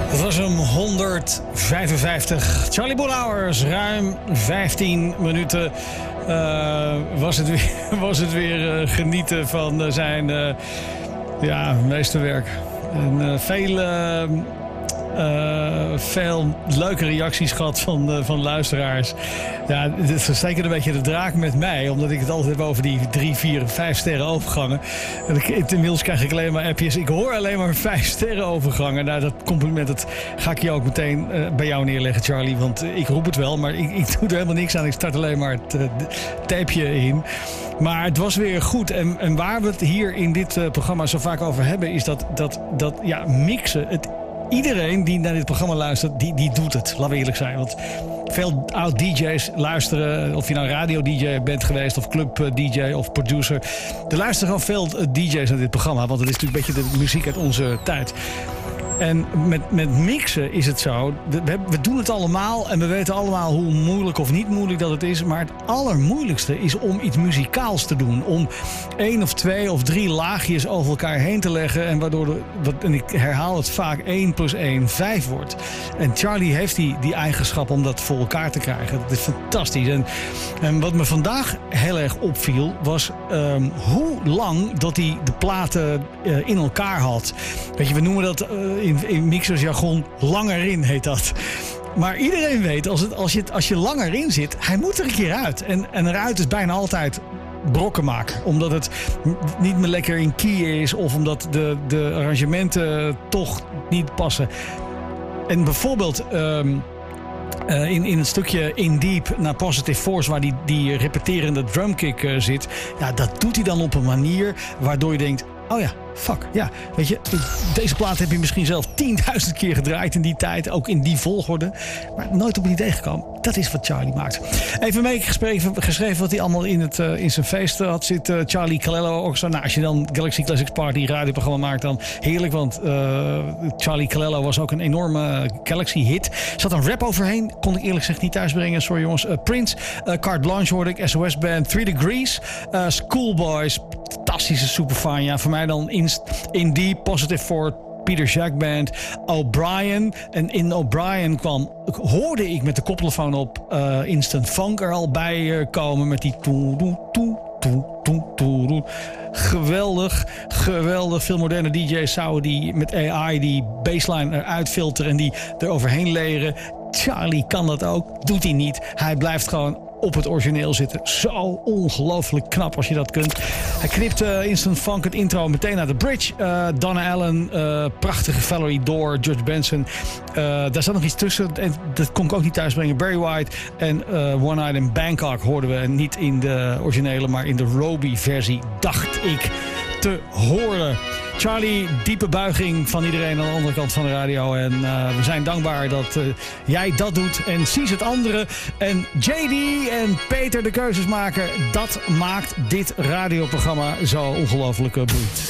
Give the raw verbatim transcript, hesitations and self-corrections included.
Dat was hem honderdvijfenvijftig. Charlie Boelhouwers, ruim vijftien minuten uh, was het weer, was het weer uh, genieten van uh, zijn uh, ja, meesterwerk. En uh, veel, uh, uh, veel leuke reacties gehad van, uh, van luisteraars. Ja, het versteken een beetje de draak met mij, omdat ik het altijd heb over die drie, vier, vijf sterren overgangen. En ik, inmiddels krijg ik alleen maar appjes. Ik hoor alleen maar vijf sterren overgangen. Nou, dat compliment dat ga ik je ook meteen uh, bij jou neerleggen, Charlie. Want uh, ik roep het wel, maar ik, ik doe er helemaal niks aan. Ik start alleen maar het uh, tapeje in. Maar het was weer goed. En, en waar we het hier in dit uh, programma zo vaak over hebben, is dat, dat, dat ja, mixen. Het, iedereen die naar dit programma luistert, die, die doet het. Laten we eerlijk zijn. Want veel oud-D J's luisteren, of je nou radio-D J bent geweest, of club-D J of producer. Er luisteren gewoon veel D J's naar dit programma, want het is natuurlijk een beetje de muziek uit onze tijd. En met, met mixen is het zo, we, we doen het allemaal en we weten allemaal hoe moeilijk of niet moeilijk dat het is. Maar het allermoeilijkste is om iets muzikaals te doen. Om één of twee of drie laagjes over elkaar heen te leggen. En waardoor, de, wat, en ik herhaal het vaak, één plus één vijf wordt. En Charlie heeft die, die eigenschap om dat voor elkaar te krijgen. Dat is fantastisch. En, en wat me vandaag heel erg opviel was um, hoe lang dat hij de platen uh, in elkaar had. Weet je, we noemen dat Uh, In, in mixersjargon, langer in heet dat. Maar iedereen weet, als, het, als, je, als je langer in zit, hij moet er een keer uit. En, en eruit is bijna altijd brokken maken. Omdat het niet meer lekker in key is, of omdat de, de arrangementen toch niet passen. En bijvoorbeeld Um, Uh, in, in het stukje In Deep naar Positive Force, waar die, die repeterende drumkick uh, zit, ja, dat doet hij dan op een manier waardoor je denkt, oh ja, fuck, ja, weet je, deze plaat heb je misschien zelf tienduizend keer gedraaid in die tijd, ook in die volgorde, maar nooit op een idee gekomen. Dat is wat Charlie maakt. Even meegeschreven geschreven wat hij allemaal in, het, uh, in zijn feest had. Zit uh, Charlie Calello ook zo. Nou, als je dan Galaxy Classics Party radioprogramma maakt, dan heerlijk, want uh, Charlie Calello was ook een enorme Galaxy hit. Er zat een rap overheen, kon ik eerlijk gezegd niet thuisbrengen. Sorry jongens. Uh, Prince, uh, Carte Blanche hoorde ik, S O S Band, Three Degrees, uh, Schoolboys, fantastische superfan. Ja, voor mij dan In, in Deep, Positive Force, Peter Jack Band, O'Brien. En in O'Brien kwam, hoorde ik met de koptelefoon op uh, Instant Funk er al bij uh, komen met die toe toe toe toe toe toe. Geweldig, geweldig. Veel moderne D J's zouden die met A I die bassline eruit filteren en die er overheen leren. Charlie kan dat ook, doet hij niet. Hij blijft gewoon op het origineel zitten. Zo ongelooflijk knap als je dat kunt. Hij knipt uh, Instant Funk het intro meteen naar de bridge. Uh, Donna Allen, uh, prachtige Valerie Dorr, George Benson. Uh, daar zat nog iets tussen. En dat kon ik ook niet thuisbrengen. Barry White en uh, One Night in Bangkok hoorden we niet in de originele, maar in de Roby-versie, dacht ik te horen. Charlie, diepe buiging van iedereen aan de andere kant van de radio. En uh, we zijn dankbaar dat uh, jij dat doet. En Cies het andere. En J D en Peter de keuzes maken. Dat maakt dit radioprogramma zo ongelooflijk boeiend.